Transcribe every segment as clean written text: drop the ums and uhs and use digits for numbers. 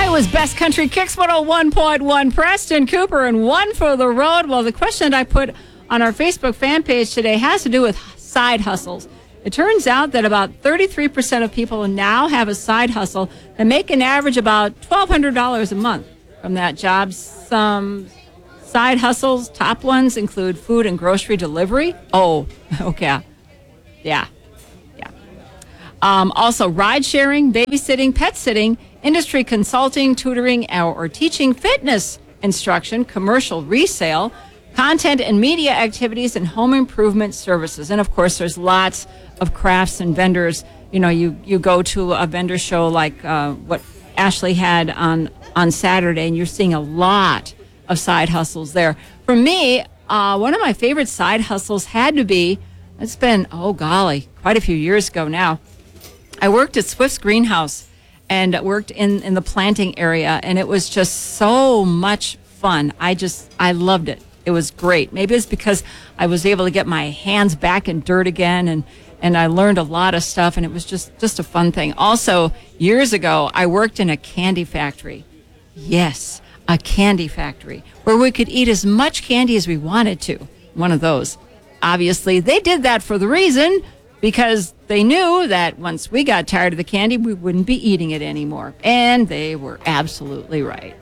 Iowa's Best Country Kicks 101.1, Preston Cooper, and one for the road. Well, the question that I put on our Facebook fan page today has to do with side hustles. It turns out that about 33% of people now have a side hustle that make an average about $1,200 a month from that job. Some side hustles, top ones, include food and grocery delivery. Oh, okay. Yeah. Also, ride sharing, babysitting, pet sitting, industry consulting, tutoring, or teaching, fitness instruction, commercial resale, content and media activities, and home improvement services. And of course, there's lots of crafts and vendors. You know, you go to a vendor show like what Ashley had on Saturday, and you're seeing a lot of side hustles there. For me, one of my favorite side hustles had to be, it's been, oh golly, quite a few years ago now. I worked at Swift's Greenhouse and worked in the planting area, and it was just so much fun. I loved it. It was great. Maybe it's because I was able to get my hands back in dirt again, and I learned a lot of stuff, and it was just a fun thing. Also, years ago, I worked in a candy factory. Yes, a candy factory where we could eat as much candy as we wanted to. One of those. Obviously, they did that for the reason because they knew that once we got tired of the candy, we wouldn't be eating it anymore. And they were absolutely right.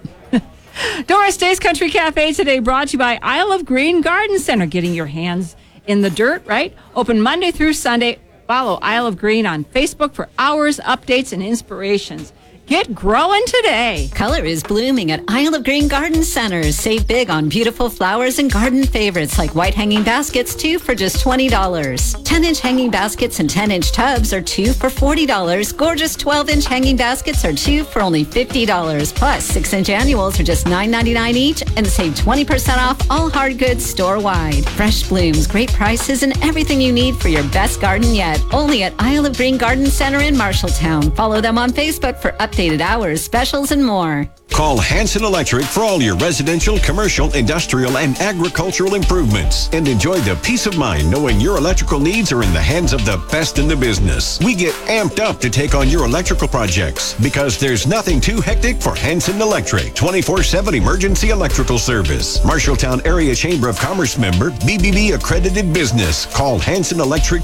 Doris Day's Country Cafe today brought to you by Isle of Green Garden Center. Getting your hands in the dirt, right? Open Monday through Sunday. Follow Isle of Green on Facebook for hours, updates, and inspirations. Get growing today. Color is blooming at Isle of Green Garden Center. Save big on beautiful flowers and garden favorites like white hanging baskets, 2 for just $20. 10-inch hanging baskets and 10-inch tubs are 2 for $40. Gorgeous 12-inch hanging baskets are 2 for only $50. Plus, 6-inch annuals are just $9.99 each and save 20% off all hard goods store-wide. Fresh blooms, great prices, and everything you need for your best garden yet. Only at Isle of Green Garden Center in Marshalltown. Follow them on Facebook for updated hours, specials, and more. Call Hanson Electric for all your residential, commercial, industrial, and agricultural improvements. And enjoy the peace of mind knowing your electrical needs are in the hands of the best in the business. We get amped up to take on your electrical projects because there's nothing too hectic for Hanson Electric. 24/7 emergency electrical service. Marshalltown Area Chamber of Commerce member, BBB accredited business. Call Hanson Electric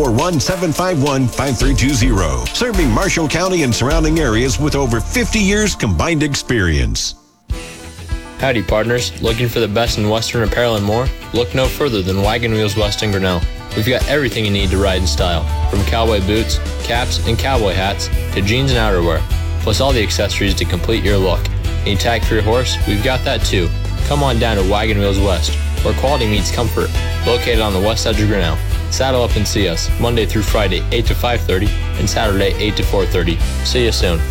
641-751-5320. Serving Marshall County and surrounding areas with over 50 years combined experience. Howdy, partners. Looking for the best in Western apparel and more? Look no further than Wagon Wheels West in Grinnell. We've got everything you need to ride in style, from cowboy boots, caps, and cowboy hats to jeans and outerwear, plus all the accessories to complete your look. Need tag for your horse? We've got that too. Come on down to Wagon Wheels West, where quality meets comfort, located on the west edge of Grinnell. Saddle up and see us Monday through Friday, 8 to 5:30, and Saturday, 8 to 4:30. See you soon.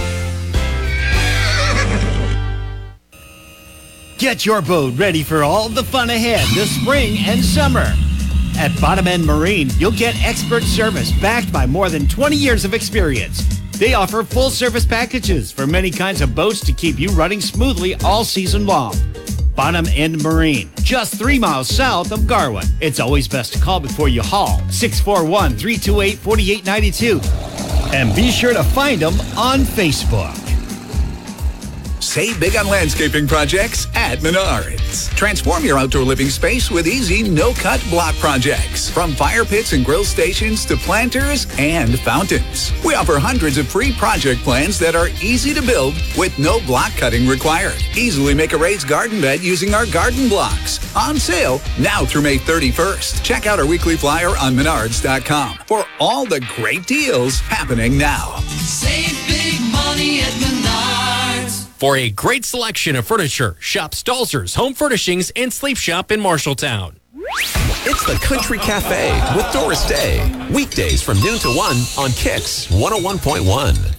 Get your boat ready for all the fun ahead this spring and summer. At Bottom End Marine, you'll get expert service backed by more than 20 years of experience. They offer full service packages for many kinds of boats to keep you running smoothly all season long. Bottom End Marine, just 3 miles south of Garwin. It's always best to call before you haul. 641-328-4892. And be sure to find them on Facebook. Save big on landscaping projects at Menards. Transform your outdoor living space with easy, no-cut block projects. From fire pits and grill stations to planters and fountains. We offer hundreds of free project plans that are easy to build with no block cutting required. Easily make a raised garden bed using our garden blocks. On sale now through May 31st. Check out our weekly flyer on Menards.com for all the great deals happening now. Save big money at Menards. For a great selection of furniture, shop Stalzer's Home Furnishings and Sleep Shop in Marshalltown. It's the Country Cafe with Doris Day. Weekdays from noon to 1 on Kicks 101.1.